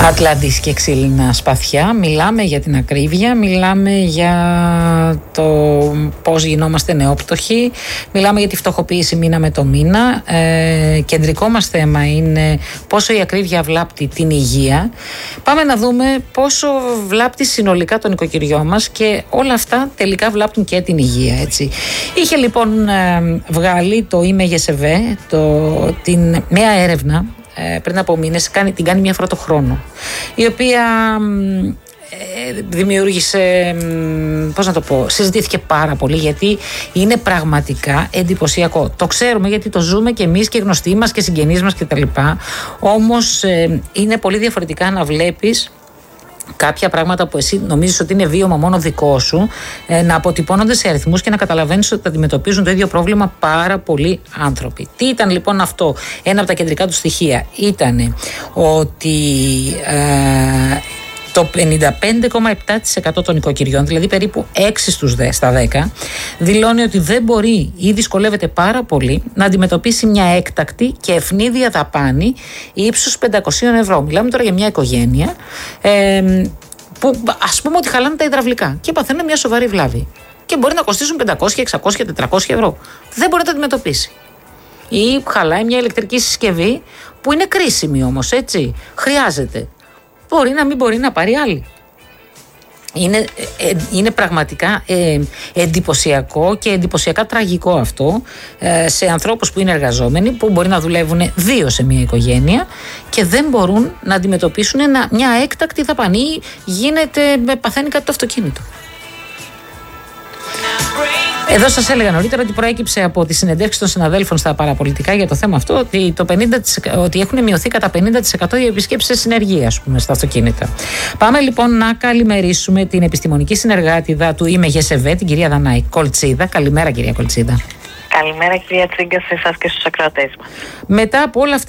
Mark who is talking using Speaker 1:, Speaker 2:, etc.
Speaker 1: Ατλαντής και ξύλινα σπαθιά. Μιλάμε για την ακρίβεια, μιλάμε για το πώς γινόμαστε νεόπτωχοι, μιλάμε για τη φτωχοποίηση μήνα με το μήνα. Κεντρικό μας θέμα είναι πόσο η ακρίβεια βλάπτει την υγεία. Πάμε να δούμε πόσο βλάπτει συνολικά το νοικοκυριό μας, και όλα αυτά τελικά βλάπτουν και την υγεία, έτσι. Είχε λοιπόν βγάλει το ΙΜΕΓΕΣΕΒ μια έρευνα πριν από μήνες, την κάνει μια φορά το χρόνο, η οποία δημιούργησε, συζητήθηκε πάρα πολύ, γιατί είναι πραγματικά εντυπωσιακό. Το ξέρουμε γιατί το ζούμε και εμείς και οι γνωστοί μας και συγγενείς μας κτλ. Όμως είναι πολύ διαφορετικά να βλέπεις κάποια πράγματα που εσύ νομίζεις ότι είναι βίωμα μόνο δικό σου, να αποτυπώνονται σε αριθμούς και να καταλαβαίνεις ότι αντιμετωπίζουν το ίδιο πρόβλημα πάρα πολλοί άνθρωποι. Τι ήταν λοιπόν αυτό? Ένα από τα κεντρικά του στοιχεία ήταν ότι το 55,7% των νοικοκυριών, δηλαδή περίπου 6 στα 10, δηλώνει ότι δεν μπορεί ή δυσκολεύεται πάρα πολύ να αντιμετωπίσει μια έκτακτη και ευνίδια δαπάνη ύψους 500 ευρώ. Μιλάμε τώρα για μια οικογένεια που ας πούμε ότι χαλάνε τα υδραυλικά και παθαίνουν μια σοβαρή βλάβη. Και μπορεί να κοστίσουν 500, 600, 400 ευρώ. Δεν μπορεί να τα αντιμετωπίσει. Ή χαλάει μια ηλεκτρική συσκευή που είναι κρίσιμη όμως, έτσι. Χρειάζεται. Μπορεί να μην μπορεί να πάρει άλλη. Είναι πραγματικά εντυπωσιακό και εντυπωσιακά τραγικό αυτό σε ανθρώπους που είναι εργαζόμενοι, που μπορεί να δουλεύουν 2 σε μια οικογένεια και δεν μπορούν να αντιμετωπίσουν μια έκτακτη δαπανή. Παθαίνει κάτι το αυτοκίνητο. Εδώ σας έλεγα νωρίτερα ότι προέκυψε από τη συνεντεύξη των συναδέλφων στα παραπολιτικά για το θέμα αυτό ότι έχουν μειωθεί κατά 50% οι επισκέψεις σε συνεργεία, ας πούμε, στα αυτοκίνητα. Πάμε λοιπόν να καλημερίσουμε την επιστημονική συνεργάτηδα του ΙΜΕΓΕΣΕΒ, την κυρία Δανάη Κολτσίδα. Καλημέρα, κυρία Κολτσίδα.
Speaker 2: Καλημέρα, κυρία Τσίγκα, σε εσάς και στους ακροατές μας.
Speaker 1: Μετά από όλα αυτά